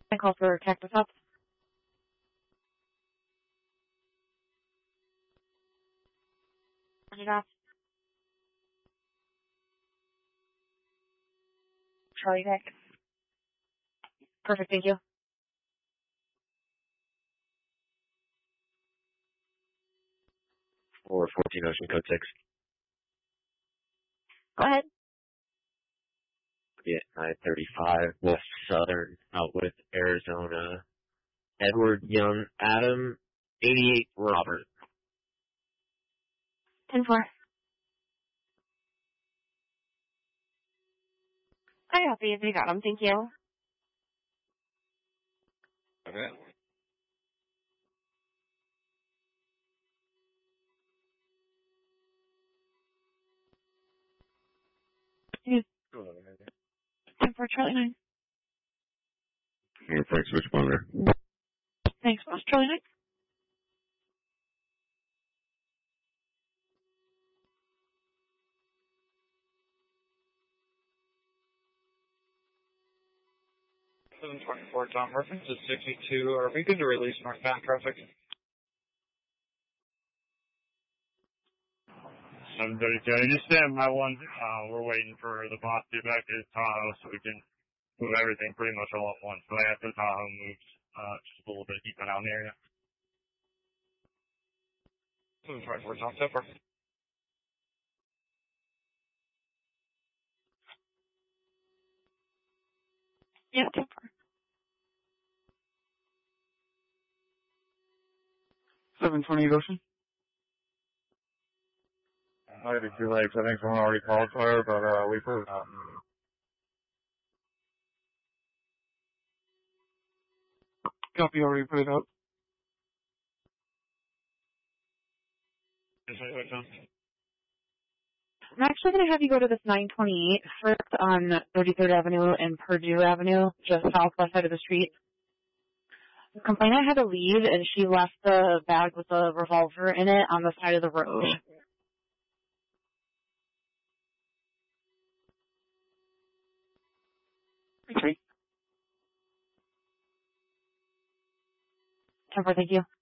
I call for Cactus Up. Turn it off. Charlie Vic. Perfect, thank you. Or 14 Ocean Code 6. Go ahead. Yeah, 935 West Southern, out with Arizona. Edward Young, Adam, 88 Robert. 10-4. I got these. We got them. Thank you. Okay. Yeah. 10-4, Charlie 9. Yeah, thanks, responder. Thanks, boss. Charlie 9. Tom reference is 62. Are we good to release northbound traffic? 732. I just said my one, we're waiting for the boss to get back to his Tahoe so we can move everything pretty much all at once. So after the Tahoe moves, just a little bit deeper down the area. 724 Tom, so far. Yeah, 10-4. 720 Ocean. Might be too late, 'cause I think someone already called for her, but we've heard that. Copy, already put it out. I'm actually going to have you go to this 928 first on 33rd Avenue and Purdue Avenue, just southwest side of the street. The complainant had to leave, and she left the bag with a revolver in it on the side of the road. Okay. 10-4, thank you.